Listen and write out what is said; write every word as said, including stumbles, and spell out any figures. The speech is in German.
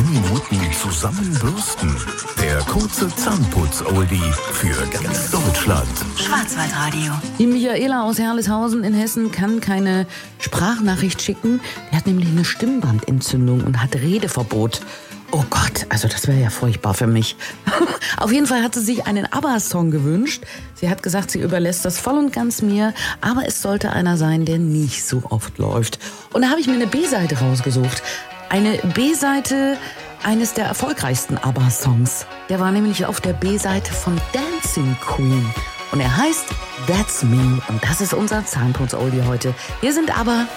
zehn Minuten zusammenbürsten. Der kurze Zahnputz-Oldie für ganz Deutschland. Schwarzwaldradio. Die Michaela aus Herleshausen in Hessen kann keine Sprachnachricht schicken. Die hat nämlich eine Stimmbandentzündung und hat Redeverbot. Oh Gott, also das wäre ja furchtbar für mich. Auf jeden Fall hat sie sich einen ABBA-Song gewünscht. Sie hat gesagt, sie überlässt das voll und ganz mir, aber es sollte einer sein, der nicht so oft läuft. Und da habe ich mir eine B-Seite rausgesucht. Eine B-Seite eines der erfolgreichsten ABBA-Songs. Der war nämlich auf der B-Seite von Dancing Queen. Und er heißt That's Me. Und das ist unser Zahnputz-Oldie heute. Hier sind ABBA.